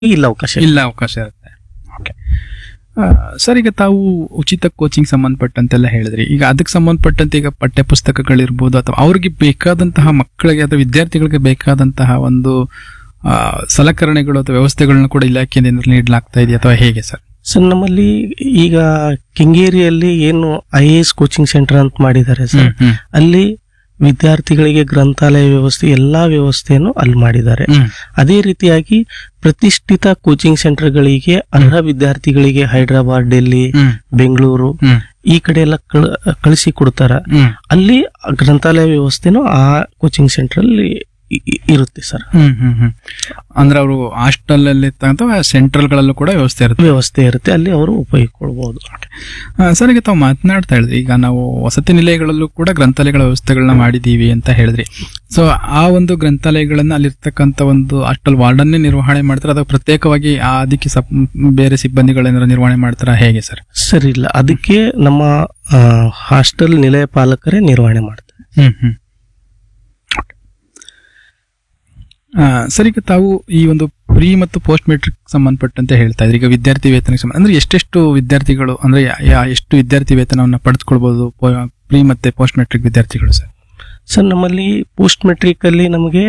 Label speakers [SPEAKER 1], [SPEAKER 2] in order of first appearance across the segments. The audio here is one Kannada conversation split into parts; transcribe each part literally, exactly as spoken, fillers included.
[SPEAKER 1] ಇಲ್ಲ ಅವಕಾಶ
[SPEAKER 2] ಇಲ್ಲ ಅವಕಾಶ ಇರುತ್ತೆ. ಓಕೆ ಸರ್, ಈಗ ತಾವು ಉಚಿತ ಕೋಚಿಂಗ್ ಸಂಬಂಧಪಟ್ಟಂತೆಲ್ಲ ಹೇಳಿದ್ರಿ. ಈಗ ಅದಕ್ಕೆ ಸಂಬಂಧಪಟ್ಟಂತೆ ಈಗ ಪಠ್ಯ ಪುಸ್ತಕಗಳಿರ್ಬೋದು ಅಥವಾ ಅವ್ರಿಗೆ ಬೇಕಾದಂತಹ ಮಕ್ಕಳಿಗೆ ಅಥವಾ ವಿದ್ಯಾರ್ಥಿಗಳಿಗೆ ಬೇಕಾದಂತಹ ಒಂದು ಆ, ಸಲಕರಣೆಗಳು ಅಥವಾ ವ್ಯವಸ್ಥೆಗಳನ್ನ ಕೂಡ ಇಲಾಖೆಯಿಂದ ನೀಡಲಾಗ್ತಾ ಇದೆಯಾ ಅಥವಾ ಹೇಗೆ ಸರ್?
[SPEAKER 1] ಸರ್, ನಮ್ಮಲ್ಲಿ ಈಗ ಕೆಂಗೇರಿಯಲ್ಲಿ ಏನು I A S coaching centre ಅಂತ ಮಾಡಿದ್ದಾರೆ ಸರ್. ಅಲ್ಲಿ ವಿದ್ಯಾರ್ಥಿಗಳಿಗೆ ಗ್ರಂಥಾಲಯ ವ್ಯವಸ್ಥೆ ಎಲ್ಲಾ ವ್ಯವಸ್ಥೆಯನ್ನು ಅಲ್ಲಿ ಮಾಡಿದ್ದಾರೆ. ಅದೇ ರೀತಿಯಾಗಿ ಪ್ರತಿಷ್ಠಿತ ಕೋಚಿಂಗ್ ಸೆಂಟರ್ಗಳಿಗೆ ಅರ್ಹ ವಿದ್ಯಾರ್ಥಿಗಳಿಗೆ ಹೈದರಾಬಾದ್, ಡೆಲ್ಲಿ, ಬೆಂಗಳೂರು ಈ ಕಡೆ ಎಲ್ಲ ಕಳಿಸಿ ಕೊಡ್ತಾರ. ಅಲ್ಲಿ ಗ್ರಂಥಾಲಯ ವ್ಯವಸ್ಥೆನೂ ಆ ಕೋಚಿಂಗ್ ಸೆಂಟರ್ ಅಲ್ಲಿ ಇರುತ್ತೆ ಸರ್.
[SPEAKER 2] ಹ್ಮ್ ಹ್ಮ್ ಹ್ಮ್ ಅಂದ್ರೆ ಅವರು ಹಾಸ್ಟೆಲ್ ಅಲ್ಲಿ ಅಥವಾ ಸೆಂಟ್ರಲ್ ಗಳಲ್ಲೂ ಕೂಡ ವ್ಯವಸ್ಥೆ ಇರುತ್ತೆ
[SPEAKER 1] ವ್ಯವಸ್ಥೆ ಇರುತ್ತೆ ಅಲ್ಲಿ ಅವರು ಉಪಯೋಗಿಸ್ಕೊಳ್ಬಹುದು.
[SPEAKER 2] ಸರ್, ಈಗ ತಾವು ಮಾತನಾಡ್ತಾ ಹೇಳಿದ್ರಿ, ಈಗ ನಾವು ವಸತಿ ನಿಲಯಗಳಲ್ಲೂ ಕೂಡ ಗ್ರಂಥಾಲಯಗಳ ವ್ಯವಸ್ಥೆಗಳನ್ನ ಮಾಡಿದೀವಿ ಅಂತ ಹೇಳಿದ್ರಿ. ಸೊ ಆ ಒಂದು ಗ್ರಂಥಾಲಯಗಳನ್ನ ಅಲ್ಲಿರ್ತಕ್ಕಂಥ ಒಂದು ಹಾಸ್ಟೆಲ್ ವಾರ್ಡನ್ನೇ ನಿರ್ವಹಣೆ ಮಾಡ್ತಾರೆ ಅಥವಾ ಪ್ರತ್ಯೇಕವಾಗಿ ಆ ಅದಕ್ಕೆ ಬೇರೆ ಸಿಬ್ಬಂದಿಗಳೇನಾದ್ರು ನಿರ್ವಹಣೆ ಮಾಡ್ತಾರ ಹೇಗೆ ಸರ್?
[SPEAKER 1] ಸರ್, ಇಲ್ಲ, ಅದಕ್ಕೆ ನಮ್ಮ ಹಾಸ್ಟೆಲ್ ನಿಲಯ ಪಾಲಕರೇ ನಿರ್ವಹಣೆ ಮಾಡ್ತಾರೆ.
[SPEAKER 2] ಹ್ಮ್ ಹ್ಮ್ ಸರ್, ಈಗ ತಾವು ಈ ಒಂದು ಪ್ರೀ ಮತ್ತು ಪೋಸ್ಟ್ ಮೆಟ್ರಿಕ್ ಸಂಬಂಧಪಟ್ಟಂತೆ ಹೇಳ್ತಾ ಇದ್ರಿ. ಈಗ ವಿದ್ಯಾರ್ಥಿ ವೇತನಕ್ಕೆ ಸಂಬಂಧ ಅಂದ್ರೆ ಎಷ್ಟೆಷ್ಟು ವಿದ್ಯಾರ್ಥಿಗಳು ಅಂದ್ರೆ ಎಷ್ಟು ವಿದ್ಯಾರ್ಥಿ ವೇತನವನ್ನು ಪಡೆದುಕೊಳ್ಬಹುದು ಪ್ರೀ ಮತ್ತೆ ಪೋಸ್ಟ್ ಮೆಟ್ರಿಕ್ ವಿದ್ಯಾರ್ಥಿಗಳು ಸರ್?
[SPEAKER 1] ಸರ್, ನಮ್ಮಲ್ಲಿ ಪೋಸ್ಟ್ ಮೆಟ್ರಿಕ್ ಅಲ್ಲಿ ನಮಗೆ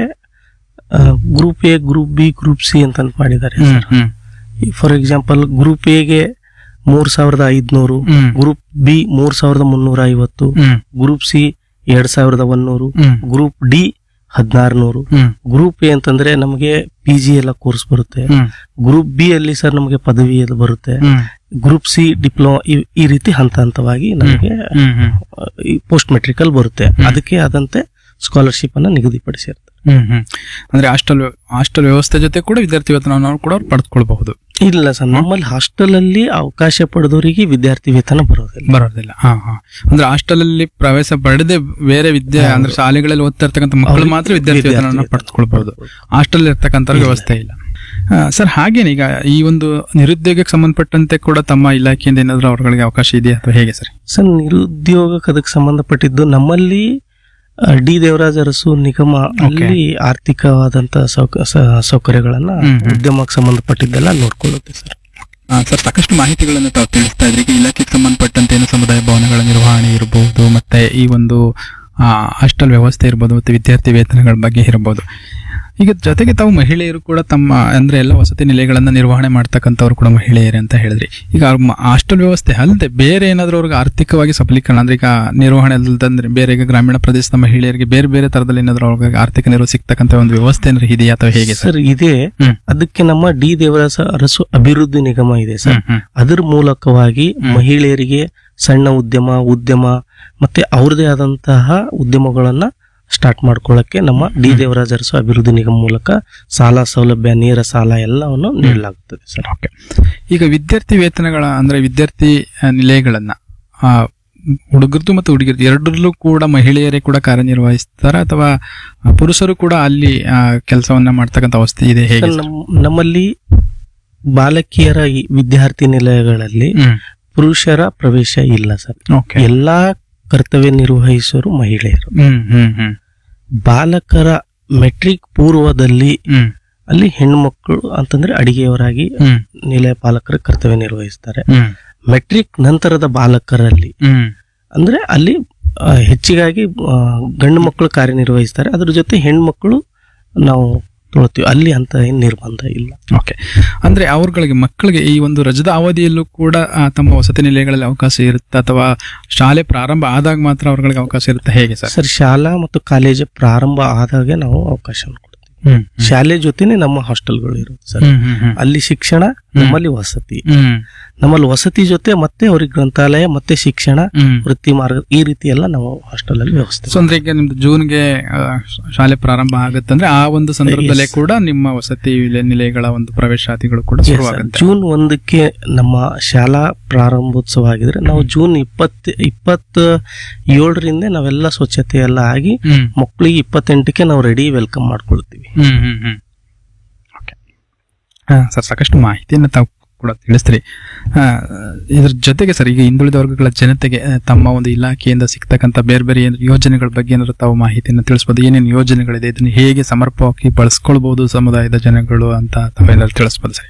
[SPEAKER 1] group A, group B, group C ಅಂತ ಮಾಡಿದ್ದಾರೆ. ಫಾರ್ ಎಕ್ಸಾಂಪಲ್ ಗ್ರೂಪ್ ಎಗೆ ಮೂರ್ ಸಾವಿರದ ಐದ್ನೂರು, ಗ್ರೂಪ್ ಬಿ ಮೂರ್ ಸಾವಿರದ ಮುನ್ನೂರ ಐವತ್ತು, ಗ್ರೂಪ್ ಸಿ ಎರಡ್ ಸಾವಿರದ ಒಂದೂರು, ಗ್ರೂಪ್ ಡಿ ಹದಿನಾರು ನೂರು. ಗ್ರೂಪ್ ಎ ಅಂತಂದ್ರೆ ನಮಗೆ ಪಿ ಜಿ ಎಲ್ಲ ಕೋರ್ಸ್ ಬರುತ್ತೆ. ಗ್ರೂಪ್ ಬಿ ಅಲ್ಲಿ ಸರ್ ನಮಗೆ ಪದವಿ ಎಲ್ಲ ಬರುತ್ತೆ. ಗ್ರೂಪ್ ಸಿ ಡಿಪ್ಲೊಮಾ ಈ ರೀತಿ ಹಂತ ಹಂತವಾಗಿ ನಮಗೆ ಪೋಸ್ಟ್ ಮೆಟ್ರಿಕ್ ಅಲ್ಲಿ ಬರುತ್ತೆ. ಅದಕ್ಕೆ ಆದಂತೆ ಸ್ಕಾಲರ್ಶಿಪ್ ಅನ್ನ ನಿಗದಿಪಡಿಸಿರ್ತಾರೆ.
[SPEAKER 2] ಹ್ಮ್ ಹ್ಮ್ ಅಂದ್ರೆ ಹಾಸ್ಟೆಲ್ ಹಾಸ್ಟೆಲ್ ವ್ಯವಸ್ಥೆ ಜೊತೆ ಕೂಡ ವಿದ್ಯಾರ್ಥಿ ವೇತನವನ್ನು ಕೂಡ ಪಡೆದುಕೊಳ್ಬಹುದು?
[SPEAKER 1] ಇಲ್ಲ ಸರ್, ನಮ್ಮಲ್ಲಿ ಹಾಸ್ಟೆಲ್ ಅಲ್ಲಿ ಅವಕಾಶ ಪಡೆದವರಿಗೆ ವಿದ್ಯಾರ್ಥಿ ವೇತನ ಬರೋದಿಲ್ಲ
[SPEAKER 2] ಬರೋದಿಲ್ಲ ಹಾ ಹಾ ಅಂದ್ರೆ ಹಾಸ್ಟೆಲ್ ಅಲ್ಲಿ ಪ್ರವೇಶ ಪಡೆದೇ ಬೇರೆ ವಿದ್ಯೆ ಅಂದ್ರೆ ಶಾಲೆಗಳಲ್ಲಿ ಓದ್ತಾ ಇರ್ತಕ್ಕಂಥ ಮಕ್ಕಳು ಮಾತ್ರ ವಿದ್ಯಾರ್ಥಿ ವೇತನವನ್ನು ಪಡೆದುಕೊಳ್ಬಹುದು. ಹಾಸ್ಟೆಲ್ ಇರ್ತಕ್ಕಂಥ ವ್ಯವಸ್ಥೆ ಇಲ್ಲ. ಸರ್, ಹಾಗೇನೆ ಈಗ ಈ ಒಂದು ನಿರುದ್ಯೋಗಕ್ಕೆ ಸಂಬಂಧಪಟ್ಟಂತೆ ಕೂಡ ತಮ್ಮ ಇಲಾಖೆಯಿಂದ ಏನಾದ್ರು ಅವರುಗಳಿಗೆ ಅವಕಾಶ ಇದೆಯಾ ಅಥವಾ ಹೇಗೆ ಸರ್?
[SPEAKER 1] ಸರ್, ನಿರುದ್ಯೋಗಕ್ಕೆ ಅದಕ್ಕೆ ಸಂಬಂಧಪಟ್ಟಿದ್ದು ನಮ್ಮಲ್ಲಿ ಡಿ ದೇವರಾಜ ಅರಸು ನಿಗಮ ಅಲ್ಲಿ ಆರ್ಥಿಕವಾದಂತಹ ಸೌಕರ್ಯಗಳನ್ನ ಉದ್ಯಮಕ್ಕೆ ಸಂಬಂಧಪಟ್ಟಿದ್ದೆಲ್ಲ ನೋಡ್ಕೊಳ್ಳುತ್ತೆ ಸರ್.
[SPEAKER 2] ಸರ್, ಸಾಕಷ್ಟು ಮಾಹಿತಿಗಳನ್ನು ತಾವು ತಿಳಿಸ್ತಾ ಇದ್ರಿ. ಇಲಾಖೆಗೆ ಸಂಬಂಧಪಟ್ಟಂತೆ ಏನು ಸಮುದಾಯ ಭವನಗಳ ನಿರ್ವಹಣೆ ಇರಬಹುದು, ಮತ್ತೆ ಈ ಒಂದು ಹಾಸ್ಟೆಲ್ ವ್ಯವಸ್ಥೆ ಇರಬಹುದು, ಮತ್ತೆ ವಿದ್ಯಾರ್ಥಿ ವೇತನಗಳ ಬಗ್ಗೆ ಇರಬಹುದು. ಈಗ ಜೊತೆಗೆ ತಾವು ಮಹಿಳೆಯರು ಕೂಡ ತಮ್ಮ ಅಂದ್ರೆ ಎಲ್ಲ ವಸತಿ ನಿಲಯಗಳನ್ನ ನಿರ್ವಹಣೆ ಮಾಡ್ತಕ್ಕಂಥವ್ರು ಕೂಡ ಮಹಿಳೆಯರೇ ಅಂತ ಹೇಳಿದ್ರಿ. ಈಗ ಹಾಸ್ಟೆಲ್ ವ್ಯವಸ್ಥೆ ಅಲ್ಲದೆ ಬೇರೆ ಏನಾದ್ರೂ ಅವ್ರಿಗೆ ಆರ್ಥಿಕವಾಗಿ ಸಬಲೀಕರಣ ಅಂದ್ರೆ ಈಗ ನಿರ್ವಹಣೆ ಅಲ್ಲದಂದ್ರೆ ಬೇರೆ ಈಗ ಗ್ರಾಮೀಣ ಪ್ರದೇಶದ ಮಹಿಳೆಯರಿಗೆ ಬೇರೆ ಬೇರೆ ತರದಲ್ಲಿ ಏನಾದ್ರೂ ಅವ್ರಿಗೆ ಆರ್ಥಿಕ ನೆರವು ಸಿಗ್ತಕ್ಕಂಥ ಒಂದು ವ್ಯವಸ್ಥೆ ಏನಾದ್ರು ಇದೆಯಾ ಅಥವಾ ಹೇಗೆ
[SPEAKER 1] ಸರ್? ಇದೆ. ಅದಕ್ಕೆ ನಮ್ಮ ಡಿ ದೇವರಾಜ ಅರಸು ಅಭಿವೃದ್ಧಿ ನಿಗಮ ಇದೆ ಸರ್. ಅದರ ಮೂಲಕವಾಗಿ ಮಹಿಳೆಯರಿಗೆ ಸಣ್ಣ ಉದ್ಯಮ ಉದ್ಯಮ ಮತ್ತೆ ಅವ್ರದೇ ಆದಂತಹ ಉದ್ಯಮಗಳನ್ನ ಸ್ಟಾರ್ಟ್ ಮಾಡ್ಕೊಳ್ಳಕ್ಕೆ ನಮ್ಮ ಡಿ ದೇವರಾಜ ಅರಸು ಅಭಿವೃದ್ಧಿ ನಿಗಮ ಮೂಲಕ ಸಾಲ ಸೌಲಭ್ಯ, ನೇರ ಸಾಲ ಎಲ್ಲವನ್ನು ನೀಡಲಾಗುತ್ತದೆ ಸರ್.
[SPEAKER 2] ಓಕೆ. ಈಗ ವಿದ್ಯಾರ್ಥಿ ವೇತನಗಳ ಅಂದ್ರೆ ವಿದ್ಯಾರ್ಥಿ ನಿಲಯಗಳನ್ನ ಹುಡುಗರದು ಮತ್ತು ಹುಡುಗಿರದು ಎರಡರಲ್ಲೂ ಕೂಡ ಮಹಿಳೆಯರೇ ಕೂಡ ಕಾರ್ಯನಿರ್ವಹಿಸ್ತಾರ ಅಥವಾ ಪುರುಷರು ಕೂಡ ಅಲ್ಲಿ ಕೆಲಸವನ್ನ ಮಾಡ್ತಕ್ಕಂಥ ಅವಸ್ಥೆ ಇದೆ ಹೇಗೆ?
[SPEAKER 1] ನಮ್ಮಲ್ಲಿ ಬಾಲಕಿಯರ ವಿದ್ಯಾರ್ಥಿ ನಿಲಯಗಳಲ್ಲಿ ಪುರುಷರ ಪ್ರವೇಶ ಇಲ್ಲ ಸರ್. ಎಲ್ಲಾ ಕರ್ತವ್ಯ ನಿರ್ವಹಿಸುವರು ಮಹಿಳೆಯರು. ಬಾಲಕರ ಮೆಟ್ರಿಕ್ ಪೂರ್ವದಲ್ಲಿ ಅಲ್ಲಿ ಹೆಣ್ಮಕ್ಳು ಅಂತಂದ್ರೆ ಅಡಿಗೆಯವರಾಗಿ ನಿಲಯ ಪಾಲಕರ ಕರ್ತವ್ಯ ನಿರ್ವಹಿಸ್ತಾರೆ. ಮೆಟ್ರಿಕ್ ನಂತರದ ಬಾಲಕರಲ್ಲಿ ಅಂದ್ರೆ ಅಲ್ಲಿ ಹೆಚ್ಚಿಗಾಗಿ ಗಂಡು ಮಕ್ಕಳು ಕಾರ್ಯನಿರ್ವಹಿಸ್ತಾರೆ. ಅದ್ರ ಜೊತೆ ಹೆಣ್ಮಕ್ಳು ನಾವು ನೋಡ್ತೀವಿ, ಅಲ್ಲಿ ಅಂತ ಏನ್ ನಿರ್ಬಂಧ ಇಲ್ಲ.
[SPEAKER 2] ಓಕೆ. ಅಂದ್ರೆ ಅವ್ರಗಳಿಗೆ ಮಕ್ಕಳಿಗೆ ಈ ಒಂದು ರಜದ ಅವಧಿಯಲ್ಲೂ ಕೂಡ ತಮ್ಮ ವಸತಿ ನಿಲಯಗಳಲ್ಲಿ ಅವಕಾಶ ಇರುತ್ತೆ ಅಥವಾ ಶಾಲೆ ಪ್ರಾರಂಭ ಆದಾಗ ಮಾತ್ರ ಅವ್ರಗಳಿಗೆ ಅವಕಾಶ ಇರುತ್ತೆ ಹೇಗೆ ಸರ್?
[SPEAKER 1] ಸರ್, ಶಾಲಾ ಮತ್ತು ಕಾಲೇಜು ಪ್ರಾರಂಭ ಆದಾಗೆ ನಾವು ಅವಕಾಶ ಕೊಡ್ತೀವಿ. ಶಾಲೆ ಜೊತೆನೆ ನಮ್ಮ ಹಾಸ್ಟೆಲ್ಗಳು ಇರುತ್ತೆ ಸರ್. ಅಲ್ಲಿ ಶಿಕ್ಷಣ, ನಮ್ಮಲ್ಲಿ ವಸತಿ. ನಮ್ಮಲ್ಲಿ ವಸತಿ ಜೊತೆ ಮತ್ತೆ ಅವ್ರಿಗೆ ಗ್ರಂಥಾಲಯ ಮತ್ತೆ ಶಿಕ್ಷಣ, ವೃತ್ತಿ ಮಾರ್ಗ ಈ ರೀತಿ ಎಲ್ಲ ನಾವು ಹಾಸ್ಟೆಲ್ ಅಲ್ಲಿ ವ್ಯವಸ್ಥೆ.
[SPEAKER 2] ಅಂದ್ರೆ ಈಗ ನಿಮ್ದು ಜೂನ್ಗೆ ಶಾಲೆ ಪ್ರಾರಂಭ ಆಗುತ್ತಂದ್ರೆ ಆ ಒಂದು ಸಂದರ್ಭದಲ್ಲೇ ಕೂಡ ನಿಮ್ಮ ವಸತಿ ನಿಲಯಗಳ ಒಂದು ಪ್ರವೇಶಾತಿಗಳು ಕೂಡ ಶುರುವಾಗುತ್ತೆ.
[SPEAKER 1] ಜೂನ್ ಒಂದಕ್ಕೆ ನಮ್ಮ ಶಾಲಾ ಪ್ರಾರಂಭೋತ್ಸವ ಆಗಿದ್ರೆ ನಾವು ಜೂನ್ ಇಪ್ಪತ್ ಇಪ್ಪತ್ತ ಏಳರಿಂದ ನಾವೆಲ್ಲ ಸ್ವಚ್ಛತೆ ಎಲ್ಲ ಆಗಿ ಮಕ್ಕಳಿಗೆ ಇಪ್ಪತ್ತೆಂಟಕ್ಕೆ ನಾವು ರೆಡಿ ವೆಲ್ಕಮ್ ಮಾಡ್ಕೊಳ್ತೀವಿ.
[SPEAKER 2] ಹ್ಮ್ ಹ್ಮ್ ಹ್ಮ್ ಓಕೆ. ಸರ್, ಸಾಕಷ್ಟು ಮಾಹಿತಿಯನ್ನು ತಾವು ಕೂಡ ತಿಳಿಸ್ತೀರಿ. ಆ, ಇದ್ರ ಜೊತೆಗೆ ಸರ್, ಈಗ ಹಿಂದುಳಿದ ವರ್ಗಗಳ ಜನತೆಗೆ ಆ, ತಮ್ಮ ಒಂದು ಇಲಾಖೆಯಿಂದ ಸಿಗ್ತಕ್ಕಂಥ ಬೇರೆ ಬೇರೆ ಏನ್ ಯೋಜನೆಗಳ ಬಗ್ಗೆ ಏನಾದ್ರು ತಾವು ಮಾಹಿತಿಯನ್ನು ತಿಳಿಸ್ಬೋದು? ಏನೇನು ಯೋಜನೆಗಳಿದೆ, ಇದನ್ನು ಹೇಗೆ ಸಮರ್ಪಕವಾಗಿ ಬಳಸ್ಕೊಳ್ಬಹುದು ಸಮುದಾಯದ ಜನಗಳು ಅಂತ ತಾವೇನಾದ್ರು ತಿಳಿಸ್ಬೋದು ಸರ್?